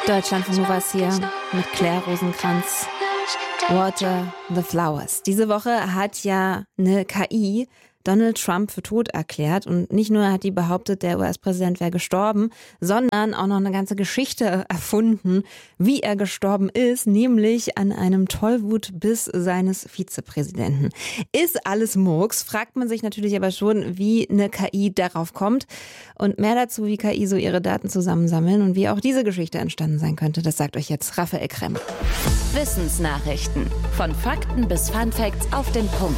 Deutschland von Novas hier mit Claire Rosenkranz. Water the Flowers. Diese Woche hat ja eine KI Donald Trump für tot erklärt. Und nicht nur hat die behauptet, der US-Präsident wäre gestorben, sondern auch noch eine ganze Geschichte erfunden, wie er gestorben ist, nämlich an einem Tollwutbiss seines Vizepräsidenten. Ist alles Murks? Fragt man sich natürlich aber schon, wie eine KI darauf kommt. Und mehr dazu, wie KI so ihre Daten zusammensammeln und wie auch diese Geschichte entstanden sein könnte, das sagt euch jetzt Raphael Kremm. Wissensnachrichten. Von Fakten bis Funfacts auf den Punkt.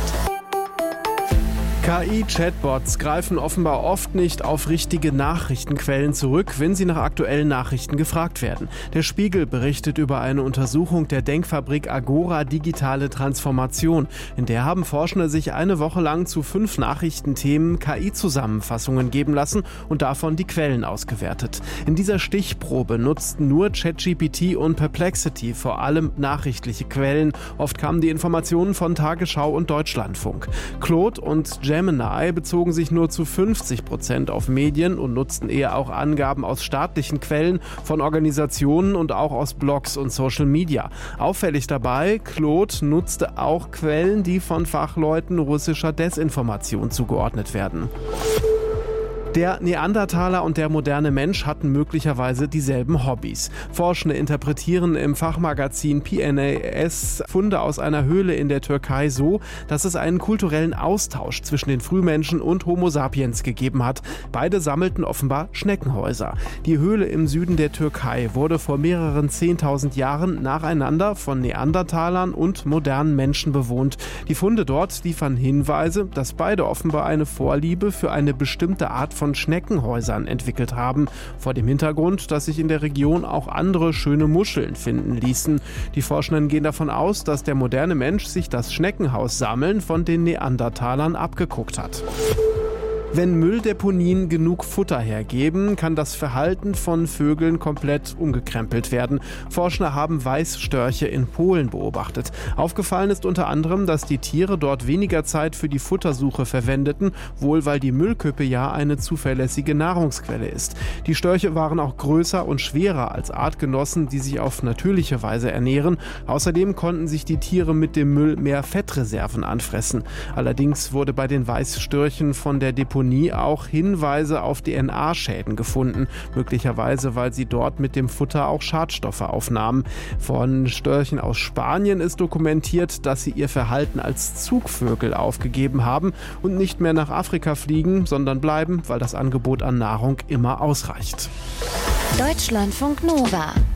KI-Chatbots greifen offenbar oft nicht auf richtige Nachrichtenquellen zurück, wenn sie nach aktuellen Nachrichten gefragt werden. Der Spiegel berichtet über eine Untersuchung der Denkfabrik Agora Digitale Transformation. In der haben Forschende sich eine Woche lang zu 5 Nachrichtenthemen KI-Zusammenfassungen geben lassen und davon die Quellen ausgewertet. In dieser Stichprobe nutzten nur ChatGPT und Perplexity vor allem nachrichtliche Quellen. Oft kamen die Informationen von Tagesschau und Deutschlandfunk. Claude und Gemini bezogen sich nur zu 50% auf Medien und nutzten eher auch Angaben aus staatlichen Quellen, von Organisationen und auch aus Blogs und Social Media. Auffällig dabei, Claude nutzte auch Quellen, die von Fachleuten russischer Desinformation zugeordnet werden. Der Neandertaler und der moderne Mensch hatten möglicherweise dieselben Hobbys. Forschende interpretieren im Fachmagazin PNAS Funde aus einer Höhle in der Türkei so, dass es einen kulturellen Austausch zwischen den Frühmenschen und Homo sapiens gegeben hat. Beide sammelten offenbar Schneckenhäuser. Die Höhle im Süden der Türkei wurde vor mehreren 10.000 Jahren nacheinander von Neandertalern und modernen Menschen bewohnt. Die Funde dort liefern Hinweise, dass beide offenbar eine Vorliebe für eine bestimmte Art von Schneckenhäusern entwickelt haben, vor dem Hintergrund, dass sich in der Region auch andere schöne Muscheln finden ließen. Die Forschenden gehen davon aus, dass der moderne Mensch sich das Schneckenhaussammeln von den Neandertalern abgeguckt hat. Wenn Mülldeponien genug Futter hergeben, kann das Verhalten von Vögeln komplett umgekrempelt werden. Forscher haben Weißstörche in Polen beobachtet. Aufgefallen ist unter anderem, dass die Tiere dort weniger Zeit für die Futtersuche verwendeten, wohl weil die Müllkippe ja eine zuverlässige Nahrungsquelle ist. Die Störche waren auch größer und schwerer als Artgenossen, die sich auf natürliche Weise ernähren. Außerdem konnten sich die Tiere mit dem Müll mehr Fettreserven anfressen. Allerdings wurde bei den Weißstörchen von der Deponie auch Hinweise auf DNA-Schäden gefunden, möglicherweise weil sie dort mit dem Futter auch Schadstoffe aufnahmen. Von Störchen aus Spanien ist dokumentiert, dass sie ihr Verhalten als Zugvögel aufgegeben haben und nicht mehr nach Afrika fliegen, sondern bleiben, weil das Angebot an Nahrung immer ausreicht. Deutschlandfunk Nova